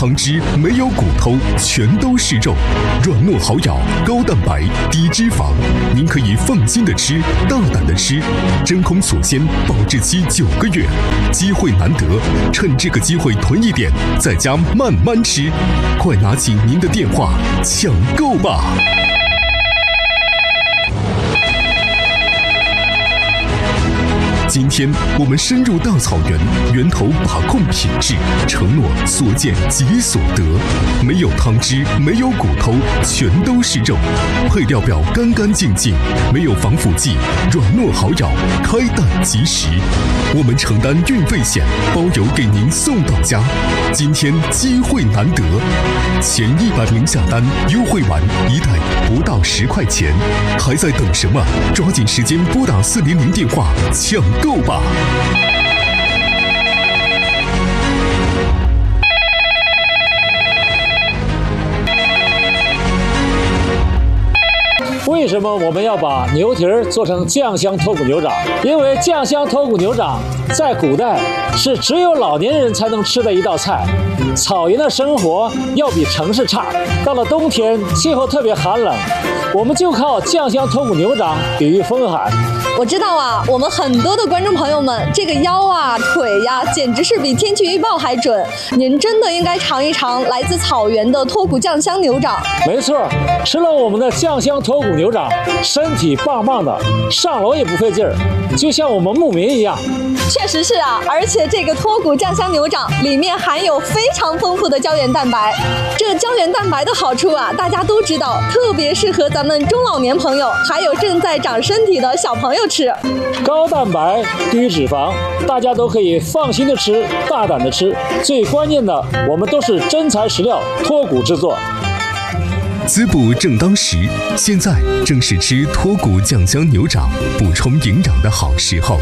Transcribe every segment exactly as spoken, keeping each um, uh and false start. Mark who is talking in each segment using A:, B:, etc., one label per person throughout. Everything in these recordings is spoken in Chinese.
A: 汤汁，没有骨头，全都是肉，软糯好咬，高蛋白，低脂肪，您可以放心的吃，大胆的吃，真空锁鲜，保质期九个月，机会难得，趁这个机会囤一点，在家慢慢吃，快拿起您的电话抢购吧！今天我们深入大草原，源头把控品质，承诺所见即所得，没有汤汁，没有骨头，全都是肉，配料表干干净净，没有防腐剂，软糯好咬，开蛋即食。我们承担运费险，包邮给您送到家。今天机会难得，前一百名下单，优惠完一袋不到十块钱，还在等什么？抓紧时间拨打四零零电话抢购吧！
B: 为什么我们要把牛蹄儿做成酱香脱骨牛掌？因为酱香脱骨牛掌在古代是只有老年人才能吃的一道菜。草原的生活要比城市差，到了冬天气候特别寒冷，我们就靠酱香脱骨牛掌抵御风寒。
C: 我知道啊，我们很多的观众朋友们，这个腰啊、腿呀，简直是比天气预报还准。您真的应该尝一尝来自草原的脱骨酱香牛掌。
B: 没错，吃了我们的酱香脱骨牛掌，身体棒棒的，上楼也不费劲儿，就像我们牧民一样。
C: 确实是啊，而且这个脱骨酱香牛掌里面含有非常丰富的胶原蛋白。这个胶原蛋白的好处啊，大家都知道，特别适合咱们中老年朋友，还有正在长身体的小朋友吃。
B: 高蛋白、低脂肪，大家都可以放心的吃，大胆的吃。最关键的，我们都是真材实料脱骨制作。
A: 滋补正当时，现在正是吃脱骨酱香牛掌补充营养的好时候。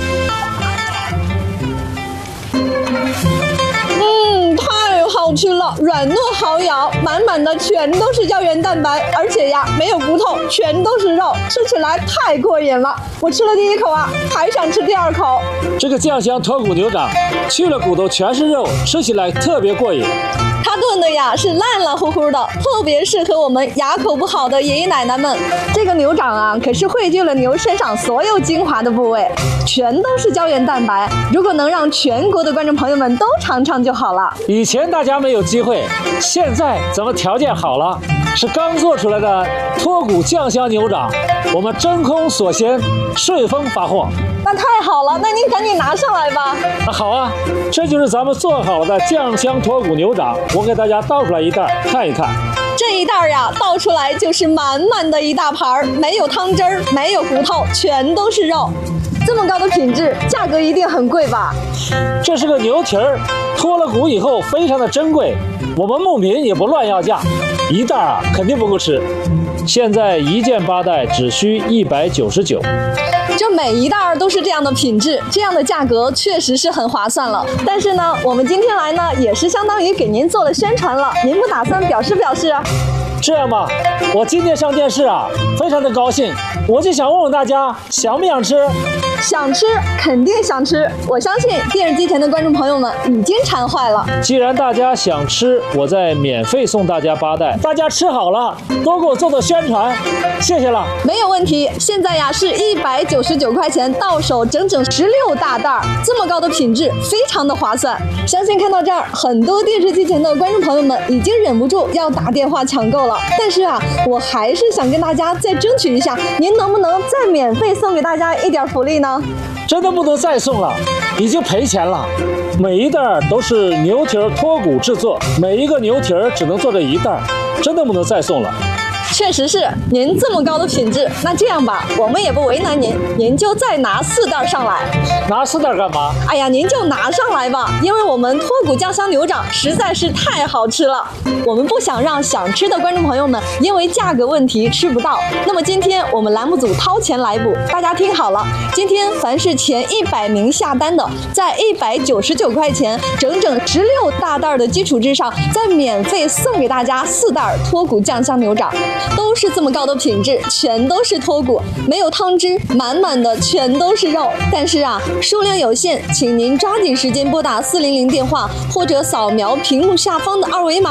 C: 嗯，太好吃了，软糯好咬，满满的全都是胶原蛋白，而且呀没有骨头，全都是肉，吃起来太过瘾了。我吃了第一口啊，还想吃第二口。
B: 这个酱香脱骨牛掌去了骨头全是肉，吃起来特别过瘾。
C: 它炖的呀是烂烂乎乎的，特别适合我们牙口不好的爷爷奶奶们。这个牛掌啊，可是汇聚了牛身上所有精华的部位，全都是胶原蛋白。如果能让全国的观众朋友们都尝尝就好了。
B: 以前大家没有机会，现在咱们条件好了，是刚做出来的脱骨酱香牛掌，我们真空锁鲜，顺丰发货。
C: 那太好了，那您赶紧拿上来吧。
B: 那好啊，这就是咱们做好的酱香脱骨牛掌，我给大家倒出来一袋看一看。
C: 这一袋呀，倒出来就是满满的一大盘儿，没有汤汁儿，没有骨头，全都是肉。这么高的品质，价格一定很贵吧？
B: 这是个牛蹄儿，脱了骨以后非常的珍贵，我们牧民也不乱要价，一袋啊肯定不够吃。现在一件八袋只需一百九十九。
C: 这每一袋都是这样的品质，这样的价格确实是很划算了。但是呢，我们今天来呢，也是相当于给您做了宣传了。您不打算表示表示啊？
B: 这样吧，我今天上电视啊，非常的高兴，我就想问问大家，想不想吃？
C: 想吃，肯定想吃。我相信电视机前的观众朋友们已经馋坏了。
B: 既然大家想吃，我再免费送大家八袋，大家吃好了多给我做做宣传，谢谢了。
C: 没有问题。现在呀是一百九十九块钱到手，整整十六大袋，这么高的品质，非常的划算。相信看到这儿，很多电视机前的观众朋友们已经忍不住要打电话抢购了。但是啊，我还是想跟大家再争取一下，您能不能再免费送给大家一点福利呢？
B: 真的不能再送了，已经赔钱了。每一袋都是牛蹄儿脱骨制作，每一个牛蹄儿只能做这一袋，真的不能再送了。
C: 确实是，您这么高的品质，那这样吧，我们也不为难您，您就再拿四袋上来。
B: 拿四袋干嘛？
C: 哎呀，您就拿上来吧，因为我们脱骨酱香牛掌实在是太好吃了，我们不想让想吃的观众朋友们因为价格问题吃不到。那么今天我们栏目组掏钱来补，大家听好了，今天凡是前一百名下单的，在一百九十九块钱整整十六大袋的基础之上，再免费送给大家四袋脱骨酱香牛掌。都是这么高的品质，全都是脱骨，没有汤汁，满满的全都是肉。但是啊，数量有限，请您抓紧时间拨打四零零电话，或者扫描屏幕下方的二维码。